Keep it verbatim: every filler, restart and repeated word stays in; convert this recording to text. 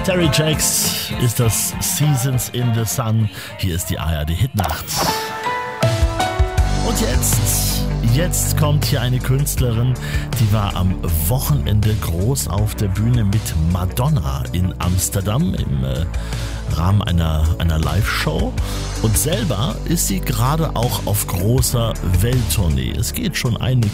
Terry Jacks ist das Seasons in the Sun. Hier ist die A R D Hitnacht. Und jetzt, jetzt kommt hier eine Künstlerin, die war am Wochenende groß auf der Bühne mit Madonna in Amsterdam im äh, Rahmen einer, einer Live-Show. Und selber ist sie gerade auch auf großer Welttournee. Es geht schon einige